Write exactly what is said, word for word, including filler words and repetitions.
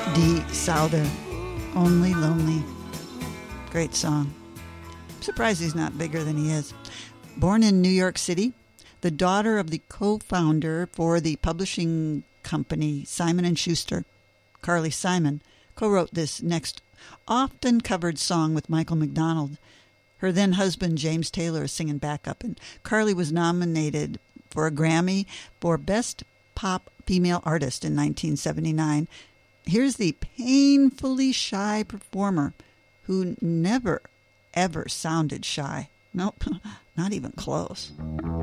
Dee Souther, Only Lonely. Great song. I'm surprised he's not bigger than he is. Born in New York City, the daughter of the co-founder for the publishing company Simon and Schuster, Carly Simon, co-wrote this next often covered song with Michael McDonald. Her then husband James Taylor is singing backup, and Carly was nominated for a Grammy for Best Pop Female Artist in nineteen seventy-nine. Here's the painfully shy performer who never, ever sounded shy. Nope, not even close.